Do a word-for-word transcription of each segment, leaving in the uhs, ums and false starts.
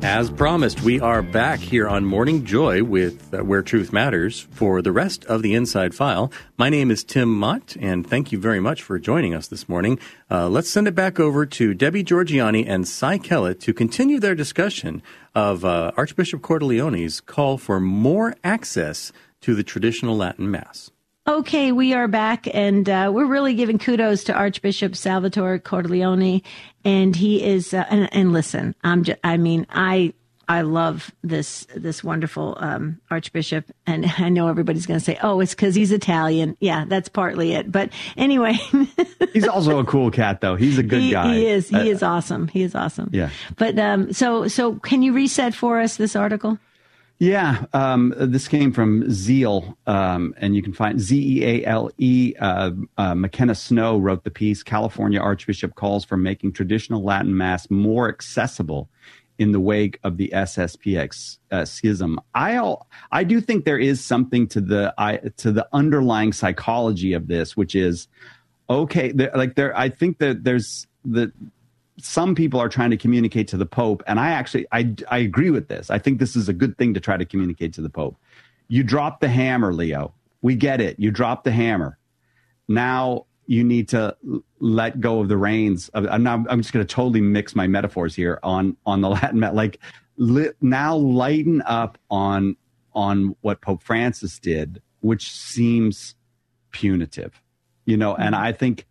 As promised, we are back here on Morning Joy with uh, Where Truth Matters for the rest of the Inside File. My name is Tim Mott, and thank you very much for joining us this morning. Uh, let's send it back over to Debbie Georgianni and Cy Kellett to continue their discussion of uh, Archbishop Cordileone's call for more access to the traditional Latin Mass. Okay, we are back, and uh, we're really giving kudos to Archbishop Salvatore Cordileone, and he is. Uh, and, and listen, I'm. Just, I mean, I I love this this wonderful um, Archbishop, and I know everybody's going to say, "Oh, it's because he's Italian." Yeah, that's partly it. But anyway, he's also a cool cat, though. He's a good he, guy. He is. He uh, is awesome. He is awesome. Yeah. But um, so so, can you reset for us this article? Yeah, um, this came from Zeal, um, and you can find Z E A L E. Uh, uh, McKenna Snow wrote the piece, California Archbishop calls for making traditional Latin Mass more accessible in the wake of the S S P X uh, schism. I I do think there is something to the I, to the underlying psychology of this, which is, okay, there, like there, I think that there's the... some people are trying to communicate to the Pope, and I actually, I, I agree with this. I think this is a good thing to try to communicate to the Pope. You dropped the hammer, Leo. We get it. You dropped the hammer. Now you need to let go of the reins. Of, I'm, not, I'm just going to totally mix my metaphors here on, on the Latin, like li, now lighten up on, on what Pope Francis did, which seems punitive, you know, and I think,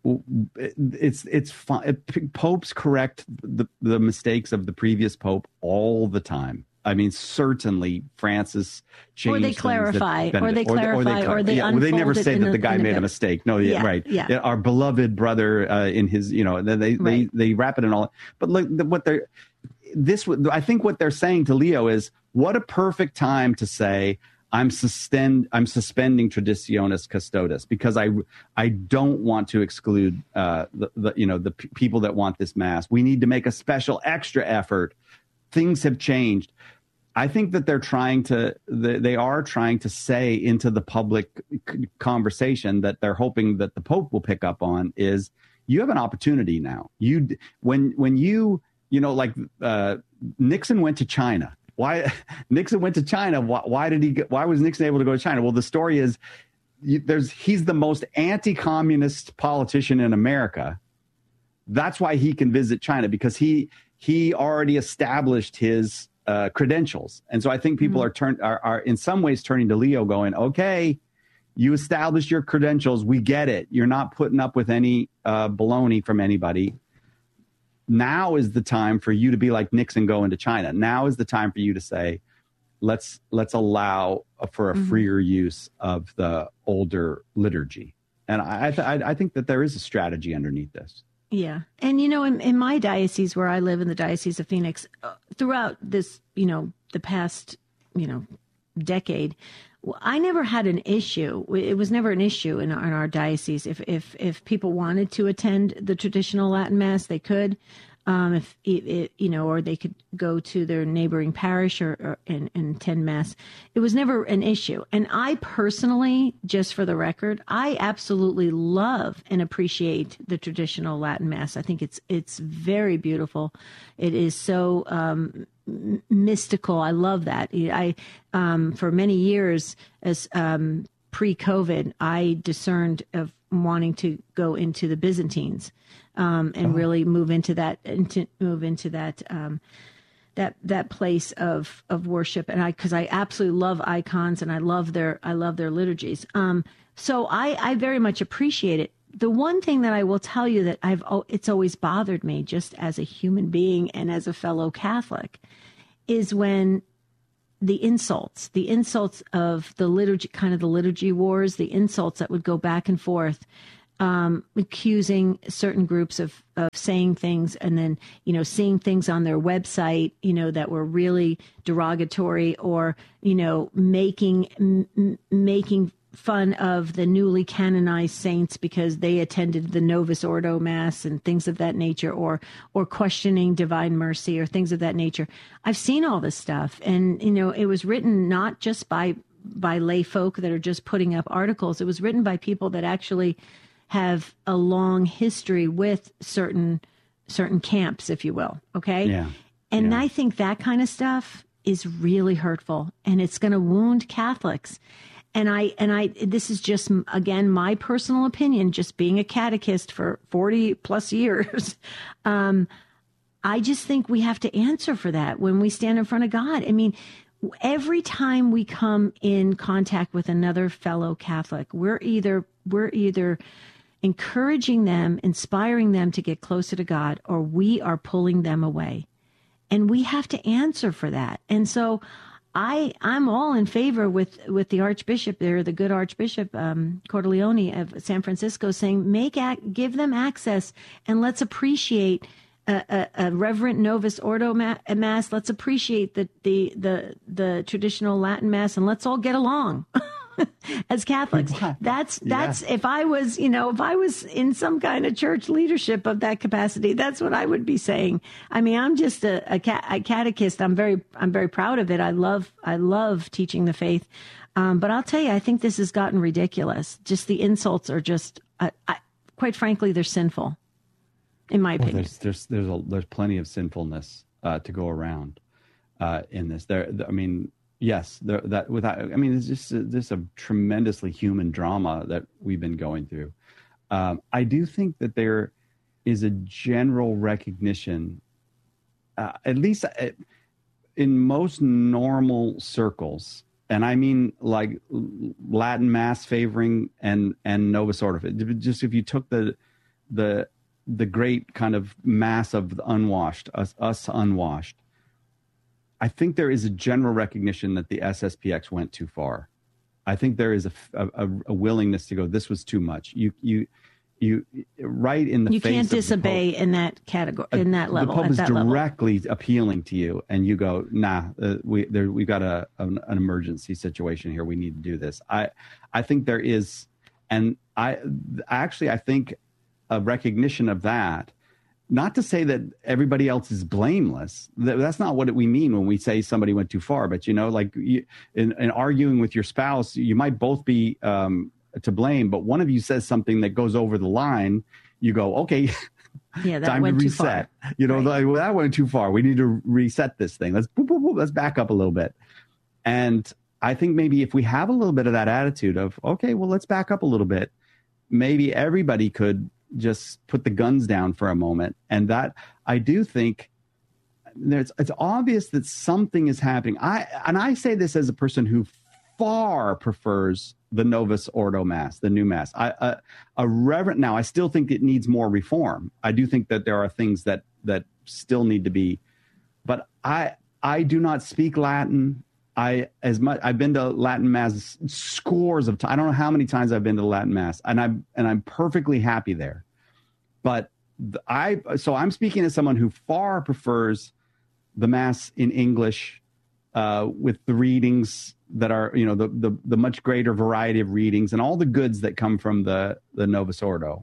it's it's fun. Popes correct the, the mistakes of the previous pope all the time. I mean, certainly Francis changed, or they clarify, that, or they clarify, or they, or they, yeah, well, they never say that the, the guy made a mistake. No, yeah, yeah, right. Yeah. Our beloved brother uh, in his, you know, they right. they they wrap it in all. But look, what they're this, I think what they're saying to Leo is, what a perfect time to say, I'm suspend. I'm suspending Traditionis Custodes because I I don't want to exclude uh, the, the you know the p- people that want this mass. We need to make a special extra effort. Things have changed. I think that they're trying to they are trying to say into the public c- conversation that they're hoping that the Pope will pick up on is, you have an opportunity now. You when when you you know like uh, Nixon went to China. Why Nixon went to China? Why, why did he? Get, why was Nixon able to go to China? Well, the story is, you, there's he's the most anti-communist politician in America. That's why he can visit China, because he he already established his uh, credentials, and so I think people mm-hmm. are turn are, are in some ways turning to Leo, going, "Okay, you established your credentials. We get it. You're not putting up with any uh, baloney from anybody. Now is the time for you to be like Nixon going to China. Now is the time for you to say, let's let's allow for a mm-hmm. freer use of the older liturgy." And I, th- I I think that there is a strategy underneath this. Yeah. And, you know, in, in my diocese where I live, in the Diocese of Phoenix, uh, throughout this, you know, the past, you know, decade, I never had an issue. It was never an issue in our, in our diocese. If, if, if people wanted to attend the traditional Latin Mass, they could. Um, if it, it, you know, or they could go to their neighboring parish or, or and, and attend Mass. It was never an issue. And I personally, just for the record, I absolutely love and appreciate the traditional Latin Mass. I think it's it's very beautiful. It is so um, m- mystical. I love that. I um, for many years, as um, pre-COVID, I discerned of wanting to go into the Byzantines. Um, and oh. really move into that, into, move into that, um, that that place of of worship, and I because I absolutely love icons and I love their I love their liturgies. Um, so I I very much appreciate it. The one thing that I will tell you that I've oh, it's always bothered me, just as a human being and as a fellow Catholic, is when the insults, the insults of the liturgy, kind of the liturgy wars, the insults that would go back and forth. Um, accusing certain groups of, of saying things and then, you know, seeing things on their website, you know, that were really derogatory, or, you know, making, m- making fun of the newly canonized saints because they attended the Novus Ordo Mass and things of that nature, or, or questioning divine mercy or things of that nature. I've seen all this stuff, and, you know, it was written not just by, by lay folk that are just putting up articles. It was written by people that actually have a long history with certain certain camps, if you will. Okay. Yeah. And Yeah. I think that kind of stuff is really hurtful, and it's going to wound Catholics. And I, and I, this is just, again, my personal opinion, just being a catechist for forty plus years. Um, I just think we have to answer for that when we stand in front of God. I mean, every time we come in contact with another fellow Catholic, we're either, we're either encouraging them, inspiring them to get closer to God, or we are pulling them away. And we have to answer for that. And so I, I'm all in favor with, with the Archbishop there, the good Archbishop um, Cordileone of San Francisco, saying, make ac- give them access, and let's appreciate a, a, a reverent Novus Ordo ma- Mass. Let's appreciate the, the, the, the traditional Latin Mass, and let's all get along. As Catholics, that's that's yeah. if I was, you know, if I was in some kind of church leadership of that capacity, that's what I would be saying. I mean, I'm just a, a, a catechist. I'm very I'm very proud of it. I love I love teaching the faith, um, but I'll tell you, I think this has gotten ridiculous. Just the insults are just, uh, I, quite frankly, they're sinful, in my opinion. Well, there's there's there's a, there's plenty of sinfulness uh, to go around uh, in this. There, I mean. Yes, there, that without. I mean, it's just a, just a tremendously human drama that we've been going through. Um, I do think that there is a general recognition, uh, at least in most normal circles, and I mean like Latin Mass favoring and and Novus Ordo. Just if you took the the the great kind of mass of the unwashed, us, us unwashed. I think there is a general recognition that the S S P X went too far. I think there is a, a, a willingness to go, this was too much. You, you, you, right in the you face can't of disobey in that category, in that level. The Pope is directly level. appealing to you, and you go, nah, uh, we there, we've got a an, an emergency situation here. We need to do this. I, I think there is, and I actually I think a recognition of that. Not to say that everybody else is blameless. That's not what we mean when we say somebody went too far. But, you know, like you, in, in arguing with your spouse, you might both be um, to blame. But one of you says something that goes over the line. You go, okay, yeah, that time went to reset. Too far. You know, right. like, well, that went too far. We need to reset this thing. Let's boop, boop, boop, let's back up a little bit. And I think maybe if we have a little bit of that attitude of, okay, well, let's back up a little bit, maybe everybody could just put the guns down for a moment. And that I do think there's, it's obvious that something is happening. I, and I say this as a person who far prefers the Novus Ordo Mass, the new Mass. I, uh, a reverent, now I still think it needs more reform. I do think that there are things that, that still need to be, but I, I do not speak Latin. I, as much, I've been to Latin Mass scores of times. I don't know how many times I've been to Latin Mass, and I'm, and I'm perfectly happy there. But I, so I'm speaking as someone who far prefers the Mass in English, uh, with the readings that are, you know, the, the, the much greater variety of readings and all the goods that come from the, the Novus Ordo.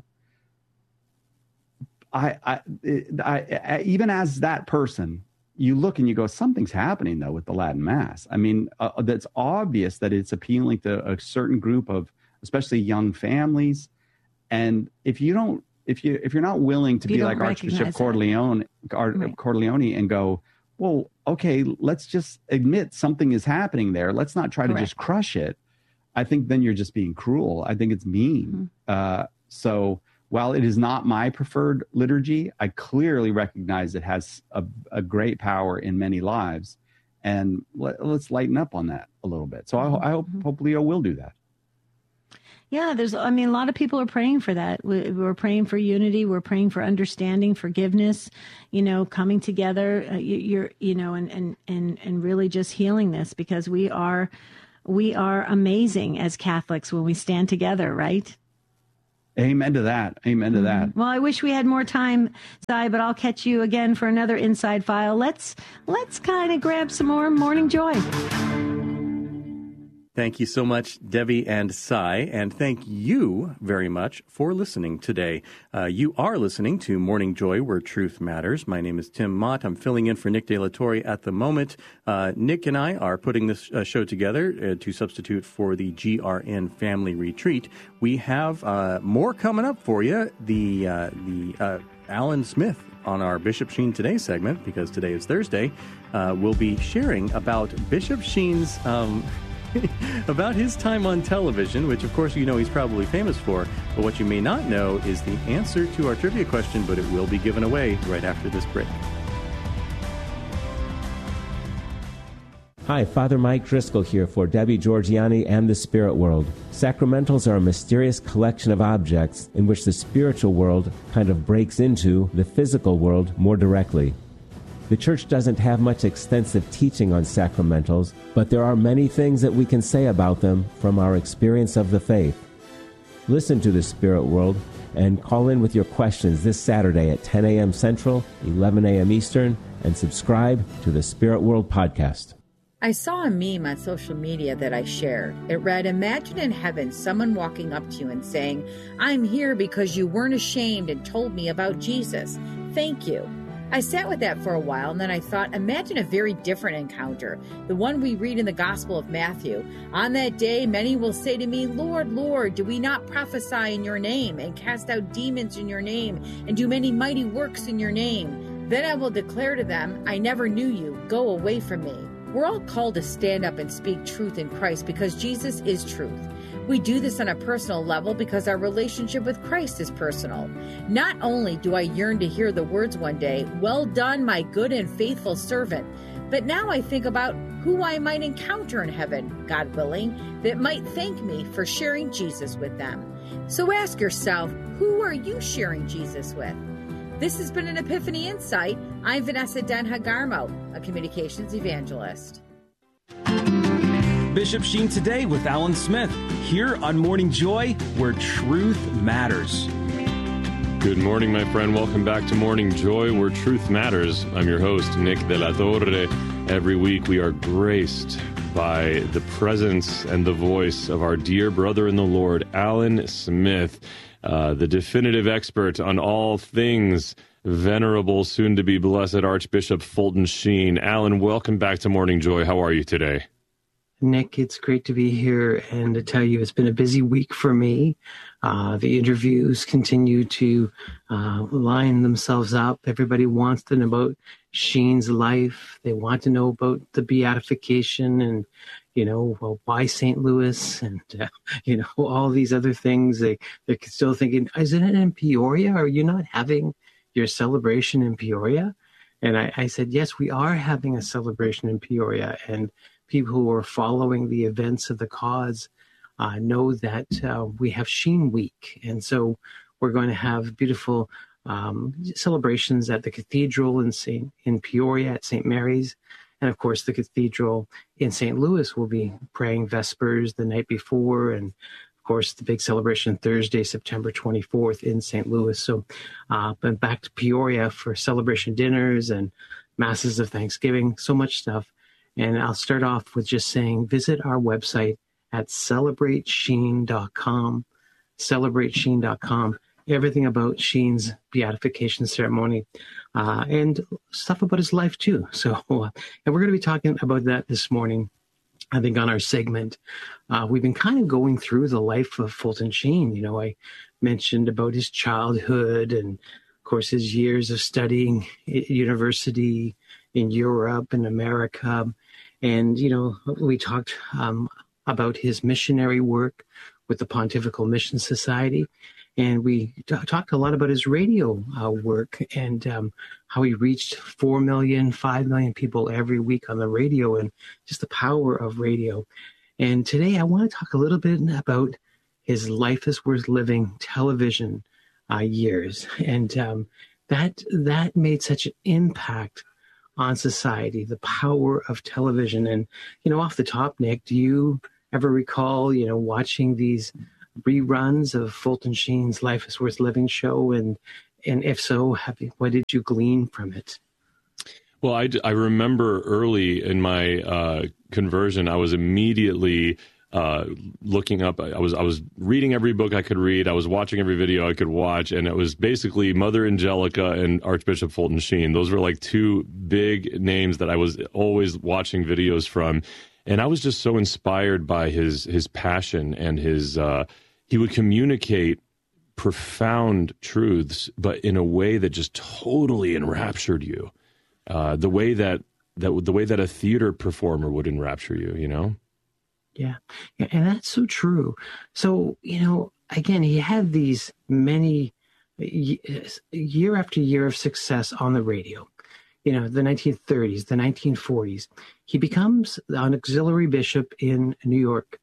I, I, I, I, even as that person, you look and you go, something's happening, though, with the Latin Mass. I mean, uh, that's obvious that it's appealing to a certain group of, especially young families. And if you don't, if you if you're not willing to you be like Archbishop Cordileone, right. Cordileone and go, well, okay, let's just admit something is happening there. Let's not try to Correct. just crush it. I think then you're just being cruel. I think it's mean. Mm-hmm. Uh, so while it is not my preferred liturgy, I clearly recognize it has a, a great power in many lives. And let, let's lighten up on that a little bit. So I, I hope, hope Leo will do that. Yeah, there's, I mean, a lot of people are praying for that. We're praying for unity. We're praying for understanding, forgiveness, you know, coming together, uh, you're, you know, and, and, and, and really just healing this, because we are, we are amazing as Catholics when we stand together, right? Amen to that. Amen to that. Mm-hmm. Well, I wish we had more time, Cy, but I'll catch you again for another Inside File. Let's let's kind of grab some more morning joy. Thank you so much, Debbie and Cy, and thank you very much for listening today. Uh, you are listening to Morning Joy, where truth matters. My name is Tim Mott. I'm filling in for Nick De La Torre at the moment. Uh, Nick and I are putting this uh, show together uh, to substitute for the G R N Family Retreat. We have uh, more coming up for you. The uh, the uh, Alan Smith on our Bishop Sheen Today segment, because today is Thursday. Uh, we'll be sharing about Bishop Sheen's, um, about his time on television, which of course you know he's probably famous for. But what you may not know is the answer to our trivia question, but it will be given away right after this break. Hi, Father Mike Driscoll here for Debbie Georgiani and the Spirit World. Sacramentals are a mysterious collection of objects in which the spiritual world kind of breaks into the physical world more directly. The Church doesn't have much extensive teaching on sacramentals, but there are many things that we can say about them from our experience of the faith. Listen to the Spirit World and call in with your questions this Saturday at ten a.m. Central, eleven a.m. Eastern, and subscribe to the Spirit World podcast. I saw a meme on social media that I shared. It read, "Imagine in heaven someone walking up to you and saying, 'I'm here because you weren't ashamed and told me about Jesus. Thank you.'" I sat with that for a while, and then I thought, imagine a very different encounter, the one we read in the Gospel of Matthew. "On that day, many will say to me, 'Lord, Lord, do we not prophesy in your name, and cast out demons in your name, and do many mighty works in your name?' Then I will declare to them, 'I never knew you. Go away from me.'" We're all called to stand up and speak truth in Christ because Jesus is truth. We do this on a personal level because our relationship with Christ is personal. Not only do I yearn to hear the words one day, "Well done, my good and faithful servant," but now I think about who I might encounter in heaven, God willing, that might thank me for sharing Jesus with them. So ask yourself, who are you sharing Jesus with? This has been an Epiphany Insight. I'm Vanessa Den-Hagarmo, a communications evangelist. Bishop Sheen Today with Alan Smith, here on Morning Joy, where truth matters. Good morning, my friend. Welcome back to Morning Joy, where truth matters. I'm your host, Nick De La Torre. Every week we are graced by the presence and the voice of our dear brother in the Lord, Alan Smith, uh, the definitive expert on all things venerable, soon-to-be blessed Archbishop Fulton Sheen. Alan, welcome back to Morning Joy. How are you today? Nick, it's great to be here and to tell you it's been a busy week for me. Uh, the interviews continue to uh, line themselves up. Everybody wants to know about Sheen's life. They want to know about the beatification and, you know, well, why Saint Louis and, uh, you know, all these other things. They, they're still thinking, isn't it in Peoria? Are you not having your celebration in Peoria? And I, I said, yes, we are having a celebration in Peoria. And people who are following the events of the cause uh, know that uh, we have Sheen Week. And so we're going to have beautiful um, celebrations at the cathedral in Saint in Peoria at Saint Mary's. And of course, the cathedral in Saint Louis will be praying Vespers the night before. And of course, the big celebration Thursday, September twenty-fourth in Saint Louis. So uh, but back to Peoria for celebration dinners and masses of Thanksgiving, so much stuff. And I'll start off with just saying, visit our website at celebrate sheen dot com, celebrate sheen dot com. Everything about Sheen's beatification ceremony uh, and stuff about his life, too. So, uh, and we're going to be talking about that this morning, I think, on our segment. Uh, we've been kind of going through the life of Fulton Sheen. You know, I mentioned about his childhood and, of course, his years of studying at university in Europe and America. And, you know, we talked um, about his missionary work with the Pontifical Mission Society. And we t- talked a lot about his radio uh, work and um, how he reached four million, five million people every week on the radio and just the power of radio. And today I want to talk a little bit about his Life is Worth Living television uh, years. And um, that that made such an impact on society, the power of television. And, you know, off the top, Nick, do you ever recall, you know, watching these reruns of Fulton Sheen's Life is Worth Living show? And, and if so, have you, what did you glean from it? Well, I, I remember early in my uh, conversion, I was immediately uh, looking up. I was I was reading every book I could read. I was watching every video I could watch, and it was basically Mother Angelica and Archbishop Fulton Sheen. Those were like two big names that I was always watching videos from, and I was just so inspired by his his passion and his. Uh, he would communicate profound truths, but in a way that just totally enraptured you. Uh, the way that, that the way that a theater performer would enrapture you, you know? Yeah. yeah. And that's so true. So, you know, again, he had these many year after year of success on the radio. You know, the nineteen thirties, the nineteen forties. He becomes an auxiliary bishop in New York.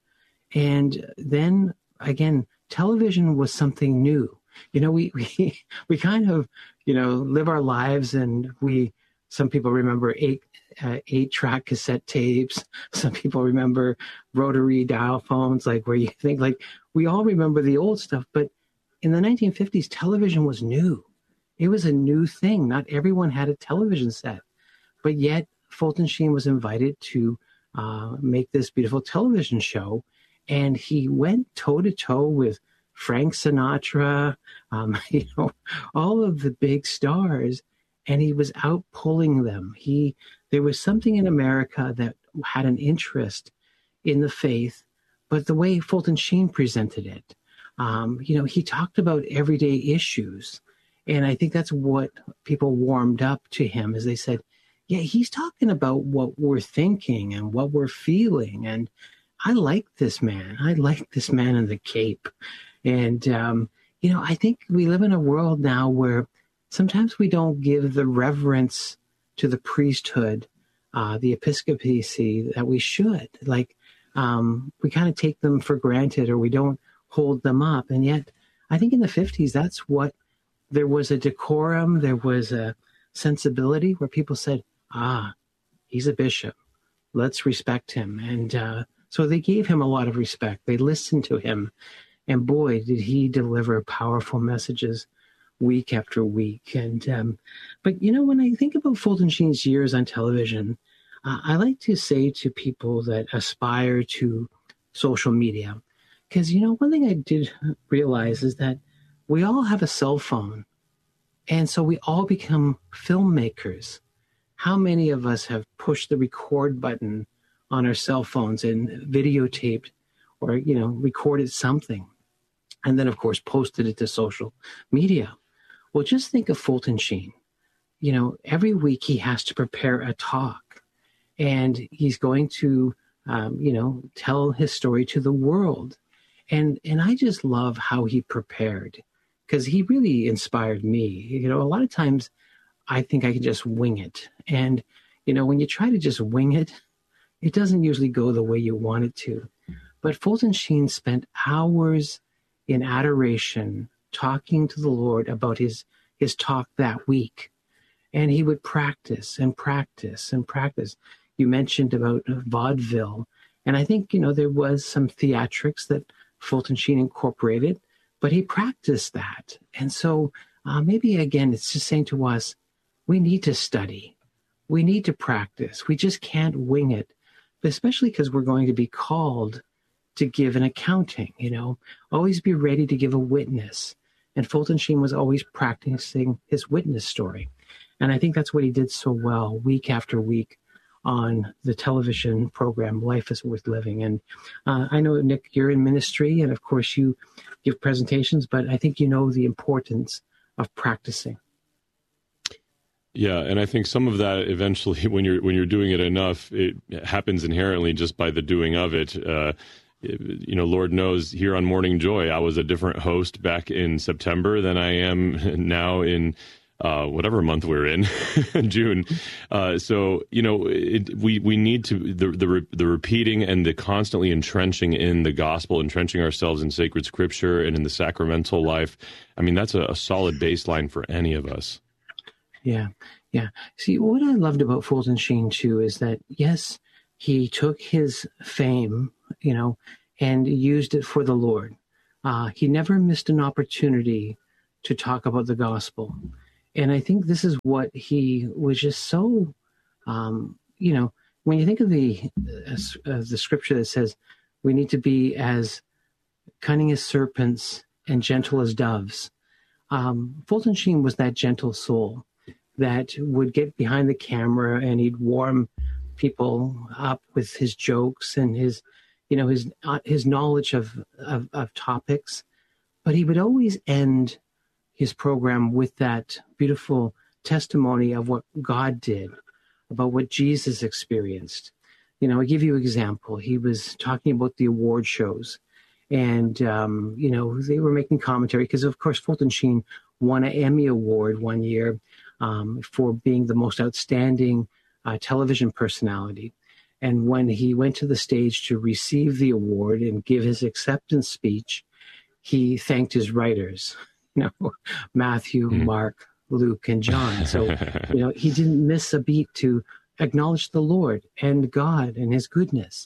And then, again, television was something new. You know, we we, we kind of, you know, live our lives, and we, some people remember eight, uh, eight-track cassette tapes. Some people remember rotary dial phones, like where you think, like, we all remember the old stuff. But in the nineteen fifties, television was new. It was a new thing. Not everyone had a television set. But yet, Fulton Sheen was invited to uh, make this beautiful television show. And he went toe-to-toe with Frank Sinatra, um, you know, all of the big stars. And he was out pulling them. He, there was something in America that had an interest in the faith, but the way Fulton Sheen presented it, um, you know, he talked about everyday issues. And I think that's what people warmed up to him, as they said, yeah, he's talking about what we're thinking and what we're feeling. And I like this man. I like this man in the cape. And, um, you know, I think we live in a world now where sometimes we don't give the reverence to the priesthood, uh, the episcopacy that we should. Like, um, we kind of take them for granted, or we don't hold them up. And yet, I think in the fifties, that's what, there was a decorum, there was a sensibility where people said, ah, he's a bishop. Let's respect him. And uh, so they gave him a lot of respect. They listened to him. And boy, did he deliver powerful messages week after week. And um, but, you know, when I think about Fulton Sheen's years on television, uh, I like to say to people that aspire to social media, because, you know, one thing I did realize is that we all have a cell phone, and so we all become filmmakers. How many of us have pushed the record button on our cell phones and videotaped or, you know, recorded something, and then, of course, posted it to social media? Well, just think of Fulton Sheen. You know, every week he has to prepare a talk, and he's going to, um, you know, tell his story to the world. And and I just love how he prepared, because he really inspired me. You know, a lot of times I think I can just wing it. And, you know, when you try to just wing it, it doesn't usually go the way you want it to. But Fulton Sheen spent hours in adoration talking to the Lord about his, his talk that week. And he would practice and practice and practice. You mentioned about vaudeville. And I think, you know, there was some theatrics that Fulton Sheen incorporated, but he practiced that. And so uh, maybe, again, it's just saying to us, we need to study. We need to practice. We just can't wing it, but especially because we're going to be called to give an accounting, you know, always be ready to give a witness. And Fulton Sheen was always practicing his witness story. And I think that's what he did so well week after week on the television program, Life is Worth Living. And uh, I know, Nick, you're in ministry, and of course you give presentations, but I think you know the importance of practicing. Yeah, and I think some of that eventually, when you're when you're doing it enough, it happens inherently just by the doing of it. Uh, you know, Lord knows, here on Morning Joy, I was a different host back in September than I am now in Uh, whatever month we're in, June. Uh, so, you know, it, we, we need to, the, the, the repeating and the constantly entrenching in the gospel, entrenching ourselves in sacred scripture and in the sacramental life. I mean, that's a, a solid baseline for any of us. Yeah. Yeah. See, what I loved about Fulton Sheen too, is that, yes, he took his fame, you know, and used it for the Lord. Uh, he never missed an opportunity to talk about the gospel. And I think this is what he was just so, um, you know, when you think of the uh, the scripture that says we need to be as cunning as serpents and gentle as doves, um, Fulton Sheen was that gentle soul that would get behind the camera and he'd warm people up with his jokes and his, you know, his uh, his knowledge of, of of topics. But he would always end his program with that beautiful testimony of what God did, about what Jesus experienced. You know, I give you an example. He was talking about the award shows, and, um, you know, they were making commentary because, of course, Fulton Sheen won an Emmy Award one year um, for being the most outstanding uh, television personality. And when he went to the stage to receive the award and give his acceptance speech, he thanked his writers, you know, Matthew, mm. Mark, Luke, and John. So, you know, he didn't miss a beat to acknowledge the Lord and God and his goodness.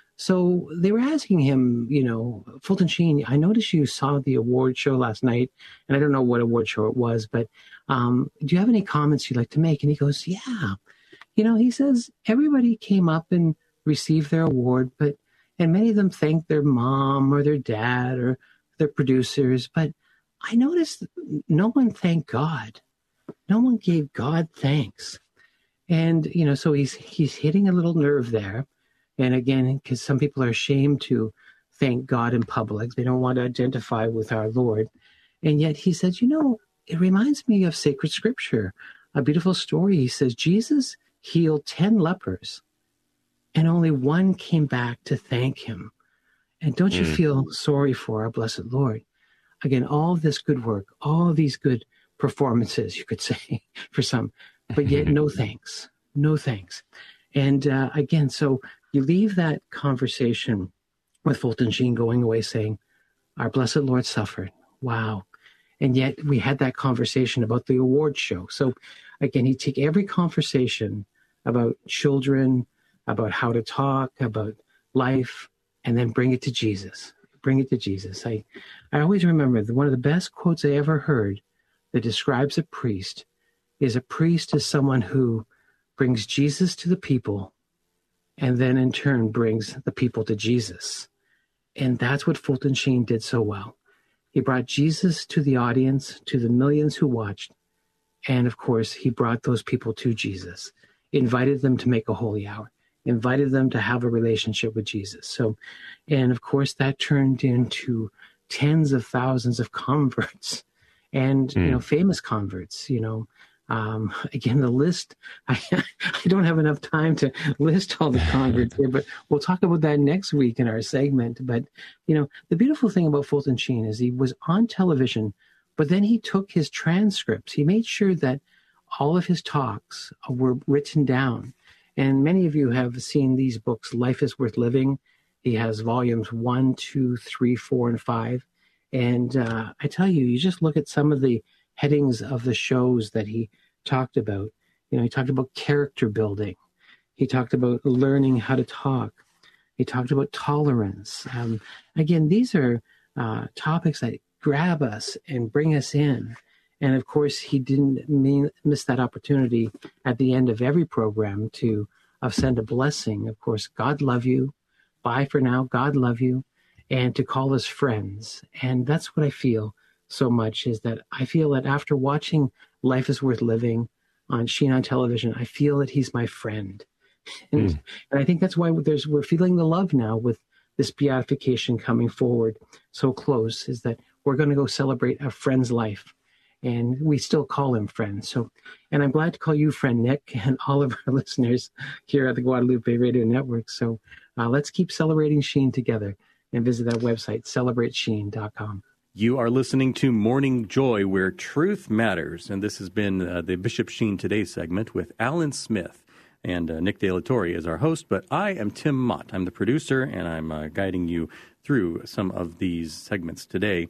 So they were asking him, you know, Fulton Sheen, I noticed you saw the award show last night, and I don't know what award show it was, but um, do you have any comments you'd like to make? And he goes, yeah. You know, he says, everybody came up and received their award, but, and many of them thanked their mom or their dad or their producers, but I noticed no one thanked God. No one gave God thanks. And, you know, so he's, he's hitting a little nerve there. And again, because some people are ashamed to thank God in public. They don't want to identify with our Lord. And yet he says, you know, it reminds me of sacred scripture, a beautiful story. He says, Jesus healed ten lepers and only one came back to thank him. And don't you mm. feel sorry for our blessed Lord? Again, all this good work, all these good performances, you could say, for some, but yet no thanks, no thanks. And uh, again, so you leave that conversation with Fulton Sheen going away saying, our blessed Lord suffered. Wow. And yet we had that conversation about the award show. So again, he'd take every conversation about children, about how to talk, about life, and then bring it to Jesus. Bring it to Jesus. I, I always remember that one of the best quotes I ever heard that describes a priest is a priest is someone who brings Jesus to the people and then in turn brings the people to Jesus. And that's what Fulton Sheen did so well. He brought Jesus to the audience, to the millions who watched. And of course, he brought those people to Jesus, invited them to make a holy hour, invited them to have a relationship with Jesus. So, and of course, that turned into tens of thousands of converts and, mm. you know, famous converts, you know. Um, again, the list, I, I don't have enough time to list all the converts here, but we'll talk about that next week in our segment. But, you know, the beautiful thing about Fulton Sheen is he was on television, but then he took his transcripts. He made sure that all of his talks were written down. And many of you have seen these books, Life is Worth Living. He has volumes one, two, three, four, and five. And uh, I tell you, you just look at some of the headings of the shows that he talked about. You know, he talked about character building. He talked about learning how to talk. He talked about tolerance. Um, again, these are uh, topics that grab us and bring us in. And of course, he didn't mean, miss that opportunity at the end of every program to uh, send a blessing. Of course, God love you. Bye for now. God love you. And to call us friends. And that's what I feel so much, is that I feel that after watching Life is Worth Living on Sheen on television, I feel that he's my friend. And, mm. and I think that's why there's we're feeling the love now with this beatification coming forward so close, is that we're going to go celebrate a friend's life. And we still call him friend. So, and I'm glad to call you friend, Nick, and all of our listeners here at the Guadalupe Radio Network. So uh, let's keep celebrating Sheen together, and visit that website, celebrate sheen dot com. You are listening to Morning Joy, where truth matters. And this has been uh, the Bishop Sheen Today segment with Alan Smith. And uh, Nick De La Torre is our host, but I am Tim Mott. I'm the producer, and I'm uh, guiding you through some of these segments today.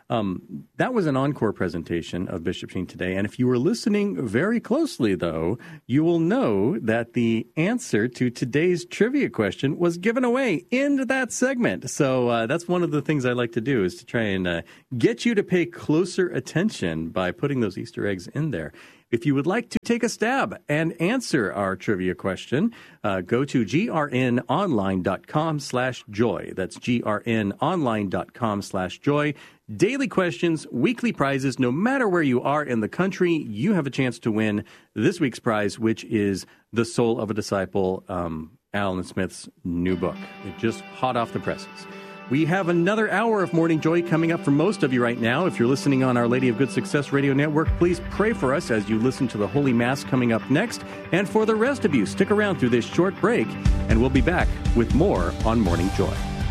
Um, that was an encore presentation of Bishop Sheen Today. And if you were listening very closely, though, you will know that the answer to today's trivia question was given away in that segment. So uh, that's one of the things I like to do, is to try and uh, get you to pay closer attention by putting those Easter eggs in there. If you would like to take a stab and answer our trivia question, uh, go to grnonline.com slash joy. That's grnonline.com slash joy. Daily questions, weekly prizes. No matter where you are in the country, you have a chance to win this week's prize, which is The Soul of a Disciple, um, Alan Smith's new book. It's just hot off the presses. We have another hour of Morning Joy coming up for most of you right now. If you're listening on Our Lady of Good Success Radio Network, please pray for us as you listen to the Holy Mass coming up next. And for the rest of you, stick around through this short break, and we'll be back with more on Morning Joy.